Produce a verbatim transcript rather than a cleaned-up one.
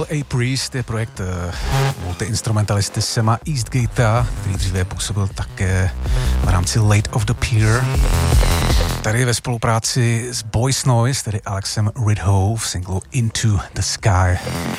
L A Priest je projekt uh, multiinstrumentalisty Sama Eastgatea, který dříve působil také v rámci Late of the Pier. Tady ve spolupráci s Boys Noise, tedy Alexem Ridhoe v singlu Into the Sky.